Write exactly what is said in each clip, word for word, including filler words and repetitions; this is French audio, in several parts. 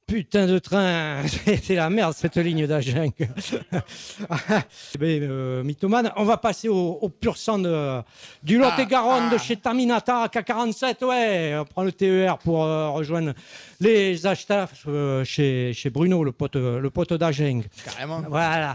putain de train, c'est la merde cette ligne d'Agen. Mais, euh, mythomane, on va passer au, au pur sang de, du Lot-et-Garonne, ah, ah. de chez Taminata, K quarante-sept, ouais, on prend le T E R pour euh, rejoindre les acheteurs euh, chez, chez Bruno, le pote, le pote d'Agen. Carrément. Voilà.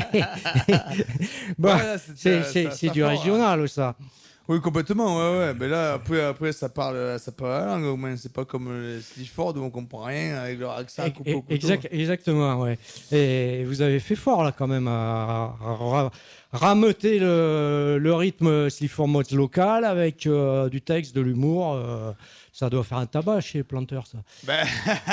Bon, ouais, c'est, c'est, c'est du fort, régional, hein. Ça. Oui, complètement, ouais, ouais. Mais là, après, après ça parle, ça parle la langue, au moins. C'est pas comme les Sleaford où on comprend rien avec leur accent. Et, et, exact, exactement, ouais. Et vous avez fait fort, là, quand même, à, à, à rameuter le, le rythme Sleaford Mods local avec euh, du texte, de l'humour. Euh, ça doit faire un tabac chez Planteur, ça. Ben...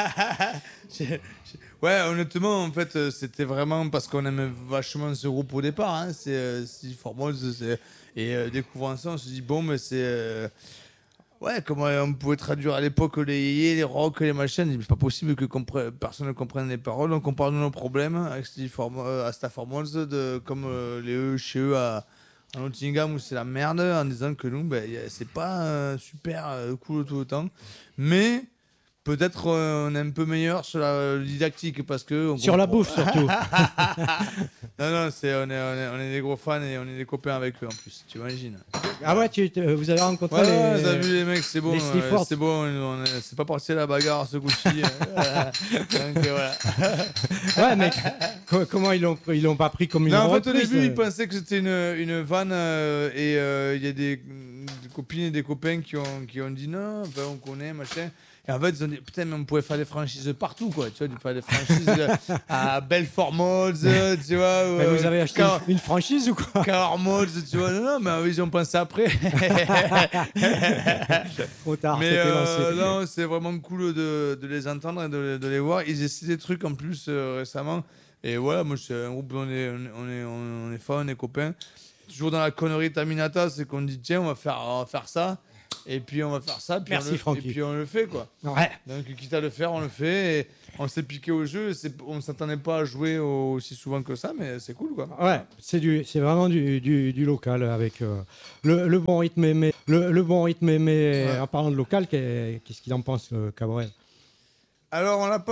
ouais, honnêtement, en fait, c'était vraiment parce qu'on aimait vachement ce groupe au départ. Hein. C'est euh, Sleaford Mods, c'est... Et euh, découvrant ça, on se dit, bon, mais c'est... Euh... Ouais, comment on pouvait traduire à l'époque les yéyés, les rocs, les machines. C'est pas possible que compre... personne ne comprenne les paroles. Donc on parle de nos problèmes avec Sleaford, à Stafford Mods, de... comme euh, les eux chez eux à, à Nottingham où c'est la merde, en disant que nous, ben, c'est pas euh, super euh, cool tout le temps. Mais... Peut-être euh, on est un peu meilleur sur la didactique parce que... On sur comprend... la bouffe surtout. non, non, c'est, on, est, on, est, on est des gros fans et on est des copains avec eux en plus, tu imagines. Ah ouais, tu, vous avez rencontré ouais, les... Ouais, vous avez vu les mecs, c'est bon, euh, c'est bon, on est, c'est pas parti à la bagarre ce coup-ci. Donc euh, voilà. Ouais, mais comment ils l'ont, ils l'ont pas pris comme une non, reprise. En fait, au début, ils pensaient que c'était une, une vanne euh, et il euh, y a des, des copines et des copains qui ont, qui ont dit non, ben, on connaît, machin. Et en fait, ils ont dit, putain, mais on pouvait faire des franchises partout, quoi. Tu vois, faire des franchises à Belfort Mods, tu vois. Mais vous avez acheté Car... une franchise ou quoi? Car Mods, tu vois. Non, non, mais ils ont pensé après. Trop tard, mais c'était euh, lancé. Non, c'est vraiment cool de, de les entendre et de, de les voir. Ils essaient des trucs en plus euh, récemment. Et voilà, moi, c'est un groupe, on est, on est, on est fans, on est copains. Toujours dans la connerie Taminata, c'est qu'on dit, tiens, on va faire, on va faire ça. Et puis on va faire ça, puis Merci, on le, et puis on le fait, quoi. Ouais. Donc quitte à le faire, on le fait. Et on s'est piqué au jeu. C'est, on ne s'attendait pas à jouer aussi souvent que ça, mais c'est cool, quoi. Ouais, c'est du, c'est vraiment du, du, du local avec euh, le, le bon rythme aimé. Le, le bon rythme aimé. Ouais. En parlant de local, qu'est-ce qu'il en pense, Cabrel? Alors on l'a pas.